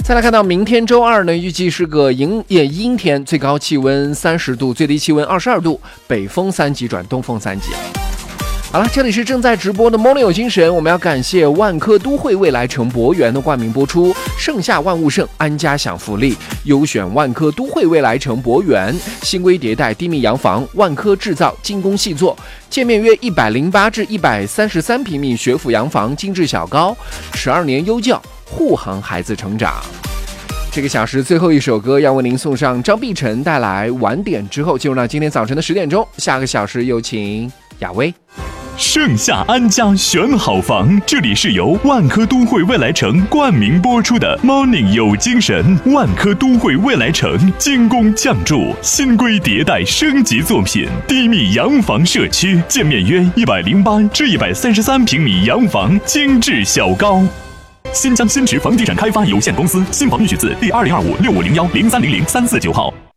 再来看到明天周二呢，预计是个阴天，最高气温30度，最低气温22度，北风3级转东风3级。好了，这里是正在直播的 Morning 有精神，我们要感谢万科都会未来城博园的冠名播出，盛夏万物盛，安家享福利，优选万科都会未来城博园，新规迭代低密洋房，万科制造精工细作，建面约108至133平米学府洋房，精致小高，12年优教，护航孩子成长。这个小时最后一首歌要为您送上张碧晨带来晚点，之后进入到今天早晨的10点钟，下个小时有请亚威。 盛夏安家选好房，这里是由万科都会未来城冠名播出的 Morning 有精神。万科都会未来城精工匠筑，新规迭代升级作品，低密洋房社区，建面约108至133平米洋房，精致小高。新疆新池房地产开发有限公司，新房预取自第2025650103003495号。